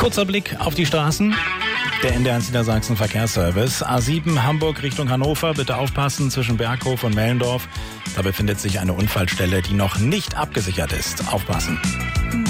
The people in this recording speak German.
Kurzer Blick auf die Straßen. Der NDR Niedersachsen Verkehrsservice. A7 Hamburg Richtung Hannover. Bitte aufpassen zwischen Berghof und Mellendorf. Da befindet sich eine Unfallstelle, die noch nicht abgesichert ist. Aufpassen.